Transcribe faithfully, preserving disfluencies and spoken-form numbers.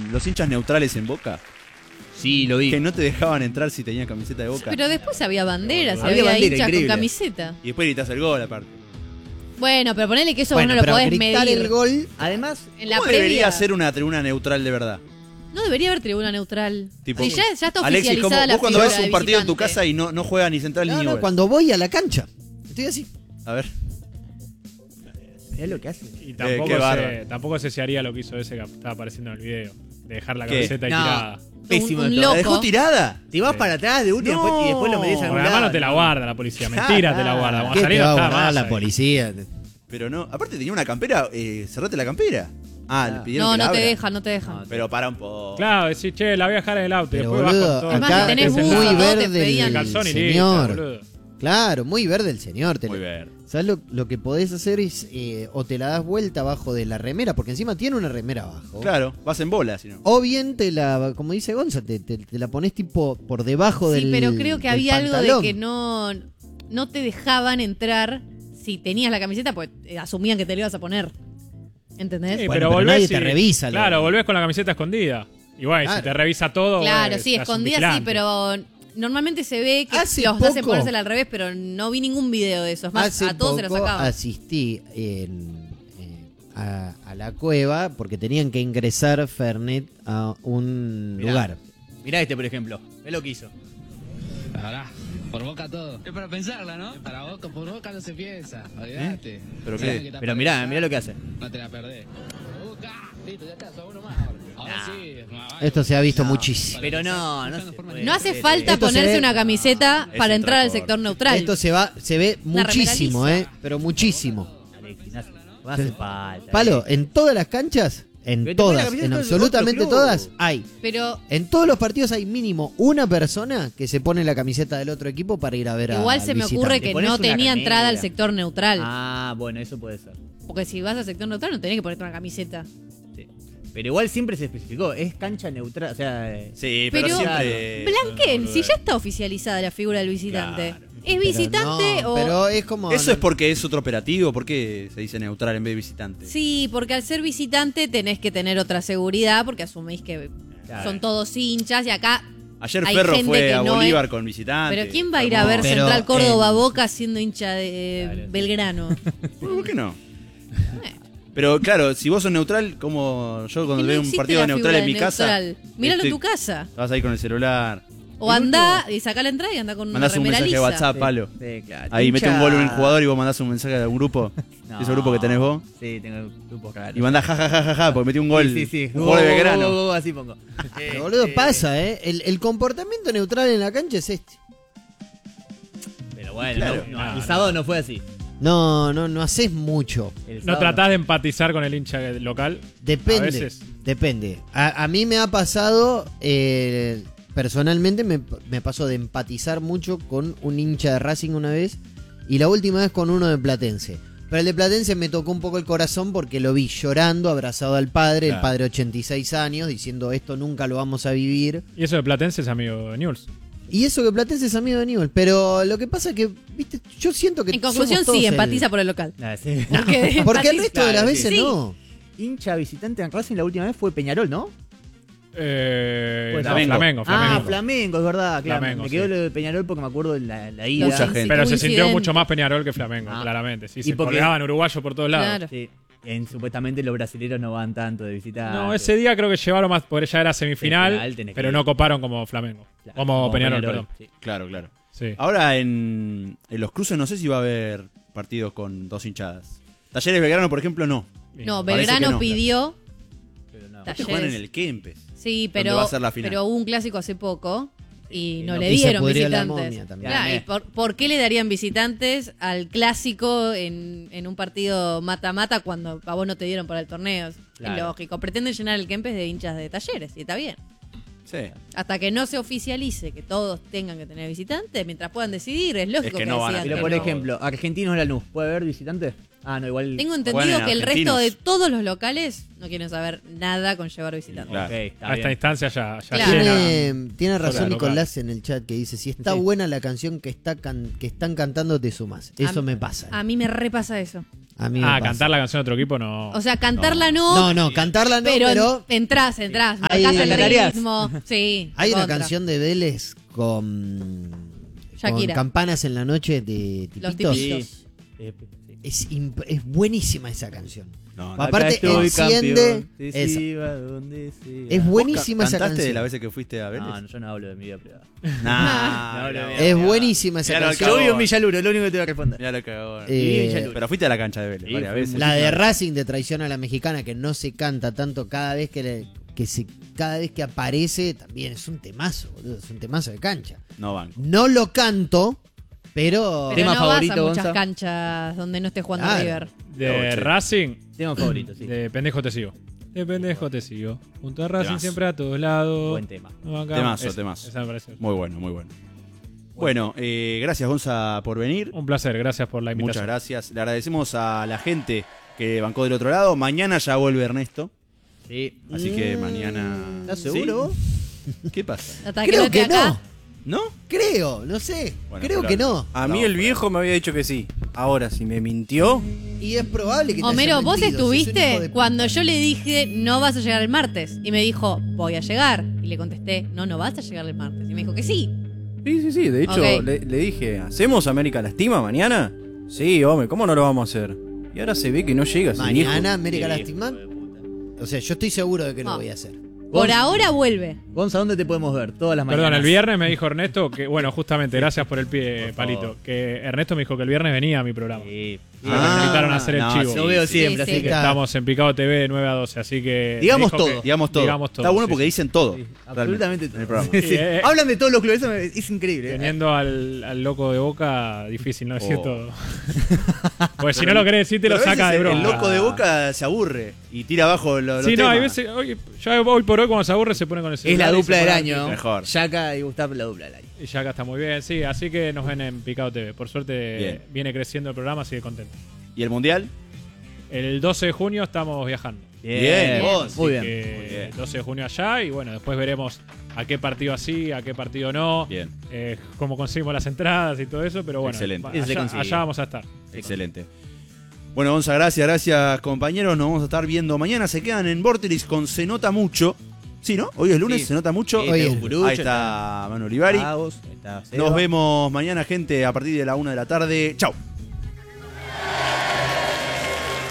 con los hinchas neutrales en Boca? Sí, lo vi. Que no te dejaban entrar si tenías camiseta de Boca. Pero después había banderas, Había había, bandera, hinchas increíble. con camiseta. Y después gritas el gol aparte. Bueno, pero ponele que eso Bueno, vos no lo pero podés gritar medir. el gol. Además, En la ¿Cómo previa. debería ser una tribuna neutral de verdad? No debería haber tribuna neutral. Tipo, si ya, ya está Alexis, oficializada ¿cómo- la vos cuando figura ves un de partido en tu visitante. casa y no, no juega ni central No, ni no, newell? cuando voy a la cancha. Estoy así. A ver. mirá lo que hace. Y Eh, tampoco, qué se, bárbaro. tampoco sé si haría lo que hizo ese que estaba apareciendo en el video. De dejar la ¿Qué? camiseta ahí No. tirada. Pésimo. Un- un esto. loco. ¿La dejó tirada? Te vas Sí. para atrás de última No. después, y después lo metés a algún Porque además no lado. te la guarda la policía. Mentira te la guarda. Vamos ¿Qué a te salir va a hasta guardar más la ahí. policía? Pero no. Aparte tenía una campera. Eh, cerrate la campera. Ah, le pidieron No, que la no te abra. dejan, no te dejan. No, Pero para un poco. Claro, decís, che, la voy a dejar en el auto. Y Pero después vas boludo, con todo. Además, acá que tenés es buzo, muy todo te verde pedían el calzón y listo, señor. boludo. Claro, muy verde el señor. Te Muy lo- verde. ¿Sabes lo, lo que podés hacer es eh, o te la das vuelta abajo de la remera, porque encima tiene una remera abajo. Claro, vas en bola, si no. O bien te la, como dice Gonza, te, te- te la pones tipo por debajo Sí, del pero creo que del había algo pantalón. de que no, no te dejaban entrar si tenías la camiseta, pues eh, asumían que te la ibas a poner. ¿Entendés? Sí, Bueno, pero pero volvés nadie y- te revisa, Claro, lo- volvés con la camiseta escondida. Y bueno, Claro. si te revisa todo. Claro, bueno, sí, estás un escondida sí, vigilante. pero normalmente se ve que Hace los hacen poco- ponérsela al revés, pero no vi ningún video de eso. Es más, Hace a todos se la poco sacaban. asistí en, eh, a, a la cueva porque tenían que ingresar Fernet a un Mirá. lugar. Mirá este, por ejemplo. Es lo que hizo. Pará, por Boca todo. Es para pensarla, ¿no? Para Boca, por Boca no se piensa, olvídate. ¿Pero Mirá qué? que te Pero perdés, mirá, ¿ah? mirá lo que hace. No te la perdés. Boca, listo, ya está, sos uno más ahora. Ahora sí. Esto se ha visto muchísimo. Pero no, no se puede. No hace falta Esto se ponerse ve- una camiseta es para un entrar al transporte. sector neutral. Esto se va, se ve Una muchísimo, remera eh, lisa. pero muchísimo. Alexis, no hace, no hace falta. Palo, en todas las canchas, en Pero te pone la todas, camiseta en del absolutamente otro club. todas, hay. Pero En todos los partidos hay mínimo una persona que se pone la camiseta del otro equipo para ir a ver a igual se me visitante. ocurre Te que pones no una tenía remera. entrada al sector neutral. Ah, bueno, eso puede ser. Porque si vas al sector neutral no tenés que ponerte una camiseta. Sí. Pero igual siempre se especificó, es cancha neutral, o sea... eh, Sí, pero, Pero- siempre. Blanquen, si ya está oficializada la figura del visitante. Claro. ¿Es Pero visitante no, o...? Pero es como... Eso es porque es otro operativo. ¿Por qué se dice neutral en vez de visitante? Sí, porque al ser visitante tenés que tener otra seguridad porque asumís que Claro. son todos hinchas y acá... Ayer Hay Ferro gente fue que a no Bolívar es- con visitante. Pero ¿quién va a ir a ver Pero Central Córdoba en- Boca siendo hincha de Claro, sí. Belgrano? ¿Por qué no? Pero claro, si vos sos neutral, como yo cuando Que no veo un existe partido la neutral figura en mi de casa. neutral. Míralo estoy- en tu casa. Vas ahí con el celular. O El andá último, y sacá la entrada y andá con una mandás un remera mensaje de lisa. WhatsApp, palo. Sí, claro. Ahí Hincha- mete un gol un jugador y vos mandás un mensaje a un grupo. No. De ese grupo que tenés vos. Sí, tengo grupos raros. Y mandás jajajaja, ja, ja, ja, porque metió un gol. Sí, sí, sí. Un gol de Go, Belgrano. go, go, go, así pongo. Pero, boludo, pasa, ¿eh? El, el comportamiento neutral en la cancha es este. Pero bueno, Claro. no, no, No, el no. sábado no fue así. No, no, no haces mucho. El ¿No sábado tratás de empatizar con el hincha local? Depende. A veces. Depende. A, a mí me ha pasado, eh, personalmente me, me pasó de empatizar mucho con un hincha de Racing una vez y la última vez con uno de Platense. Pero el de Platense me tocó un poco el corazón porque lo vi llorando, abrazado al padre, el Claro. padre ochenta y seis años, diciendo esto nunca lo vamos a vivir. Y eso de Platense es amigo de Newell's. Y eso que Platense es amigo de Newell, pero lo que pasa es que, viste, yo siento que En conclusión, somos todos sí, el- empatiza por el local. Ah, sí. Porque, Porque el empatiza- resto de las Claro, veces sí. no. Hincha visitante en Racing la última vez fue Peñarol, ¿no? Eh, Pues no, Flamengo. Flamengo, Flamengo. Ah, Flamengo, es verdad, claro. Flamengo, me quedó sí. lo de Peñarol porque me acuerdo de la, la ida. Mucha gente. Pero se Coincidente. sintió mucho más Peñarol que Flamengo, Ah. claramente. Sí, Y se porque- colgaban uruguayos por todos lados. Claro. Sí. En, supuestamente los brasileños no van tanto de visitar. No, ese día creo que llevaron más, porque ya era semifinal, Semifinal, tenés que pero ir. no coparon como Flamengo. Claro, como, Peñarol, perdón. sí. Claro, claro. Sí. Ahora en, en los cruces no sé si va a haber partidos con dos hinchadas. Talleres Belgrano, por ejemplo, no. No, Parece Belgrano que no. pidió. Pero no. Este juegan en el Kempes. Sí, ¿Dónde pero, va a ser la final? pero hubo un clásico hace poco y Y no, no- le y se dieron pudrió la visitantes. momia también. Claro, Gané. ¿y por, por qué le darían visitantes al clásico en, en un partido mata-mata cuando a vos no te dieron para el torneo? Claro. Es lógico. Pretenden llenar el Kempes de hinchas de Talleres y está bien. Sí. Hasta que no se oficialice que todos tengan que tener visitantes, mientras puedan decidir, es lógico que no van a decidan Pero que por no. ejemplo, Argentinos Lanús, ¿puede haber visitantes? Ah, no, igual. Tengo Juegan entendido en que el argentinos. resto de todos los locales no quieren saber nada con llevar visitantes. Claro. Ok, está A esta bien. instancia ya, ya Claro. llena. Tiene, tiene razón Claro, Nicolás en el chat que dice, si está Sí. buena la canción que está can- que están cantando, te sumas. Eso A- me pasa. A mí me repasa eso. A mí me Ah, pasa. cantar la canción de otro equipo no. O sea, cantarla no, No, no, cantarla no, pero, pero, entrás, entrás, Hay- marcás el ¿Cantarías? ritmo. Sí. hay una contra. canción de Vélez con, con Shakira. campanas en la noche de Los Tipitos. tipitos. Sí. Sí, sí. Es, imp- es buenísima esa canción. No, no. Aparte, Acá estoy, enciende campeón, te esa. siga donde sea. Es buenísima ¿Vos esa ca- ¿Cantaste canción. las veces que fuiste a Vélez? No, no, yo no hablo de mi vida privada. Nah, No, no, no, no. Es buenísima esa Mirá lo canción. que- Yo vivo en Villaluro, es lo único que te voy a responder. Ya lo cagó. Eh, Pero fuiste a la cancha de Vélez Sí, varias fui veces. La de Racing de Traición a la Mexicana, que no se canta tanto cada vez que, le- que se, cada vez que aparece, también es un temazo, boludo, es un temazo de cancha. No van. No lo canto, pero... Pero Tema no favorito, vas a muchas Gonza. canchas donde no esté jugando Claro. River. De No, che. Racing, Tema favorito, sí. de pendejo te sigo. De pendejo te sigo. Junto a Racing Temazo. siempre a todos lados. Buen tema. No, acá- Temazo, esa- temazo. Esa me parece. Muy bueno, muy bueno. Bueno, eh, gracias Gonza por venir. Un placer, gracias por la Muchas invitación. gracias. Le agradecemos a la gente que bancó del otro lado. Mañana ya vuelve Ernesto. Sí. Así que mañana. ¿Estás ¿Sí? seguro vos? ¿Qué pasa? Hasta Creo no que esté acá. no. ¿No? Creo, no sé. Bueno, Creo pero- que no. A mí No, el pero- viejo me había dicho que sí. Ahora, si me mintió, Y es probable que te Homero, haya vos mentido, sos un hijo estuviste de cuando puta. yo le dije no vas a llegar el martes. Y me dijo, voy a llegar. Y le contesté, no, no vas a llegar el martes. Y me dijo que sí. sí, sí, sí. De hecho, Ok. le, le dije, ¿hacemos América Lastima mañana? Sí, hombre, ¿cómo no lo vamos a hacer? Y ahora se ve que no llega ese Mañana viejo. América Qué Lastima. hijo de puta. O sea, yo estoy seguro de que lo Ah. voy a hacer. Por Gonza- ahora vuelve. Gonza, ¿dónde te podemos ver? Todas las mañanas. Perdón, el viernes me dijo Ernesto que, bueno, justamente, gracias por el pie, Por Palito, favor. que Ernesto me dijo que el viernes venía a mi programa. Sí. Me invitaron a hacer el no, chivo. sí, Lo veo sí. siempre, Sí, así sí. que. Claro. Estamos en Picado T V de nueve a doce, así que... Digamos me dijo todo. que- Digamos todo. Digamos todo, Está bueno sí, porque sí. dicen todo. Sí, realmente, absolutamente en todo. el programa. Sí. Eh, Hablan de todos los clubes, eso me- es increíble. ¿eh? Teniendo al, al loco de Boca, difícil no decir Oh. todo. Pues si no lo querés decir, te lo Pero a saca veces de el- broma. El loco de Boca se aburre y tira abajo lo- los Sí, no, temas. hay veces, hoy, ya hoy por hoy cuando se aburre se pone con el Es celular. la y dupla se del pone- año. Mejor. Yaka y Gustavo, la dupla del año. Y ya acá está muy bien, sí, así que nos ven en Picado T V. Por suerte Bien. viene creciendo el programa, así que contento. ¿Y el mundial? El doce de junio estamos viajando. Bien, vos. Muy bien. Que Muy bien. doce de junio allá y bueno, después veremos a qué partido así, a qué partido no, Bien, eh, cómo conseguimos las entradas y todo eso, pero bueno, Excelente. va- Eso se allá, consigue. allá vamos a estar. excelente. Bueno, Gonza, gracias, gracias compañeros. Nos vamos a estar viendo mañana. Se quedan en Vortelis con Se Nota Mucho. Sí, ¿no? Hoy es lunes, Sí. Se Nota Mucho. Sí, Hoy está es- Cucurucho, Ahí está Manu Olivari. Lagos, está Seba. Nos vemos mañana, gente, a partir de la una de la tarde. Chau.